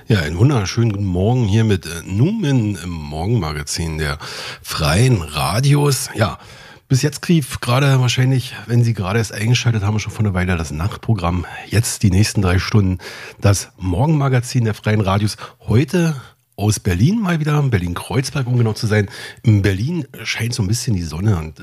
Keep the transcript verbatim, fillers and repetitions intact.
Ja, einen wunderschönen guten Morgen hier mit äh, Numen im Morgenmagazin der Freien Radios. Ja, bis jetzt lief gerade wahrscheinlich, wenn Sie gerade erst eingeschaltet haben, schon vor einer Weile das Nachtprogramm. Jetzt die nächsten drei Stunden das Morgenmagazin der Freien Radios. Heute aus Berlin mal wieder, Berlin-Kreuzberg, um genau zu sein. In Berlin scheint so ein bisschen die Sonne und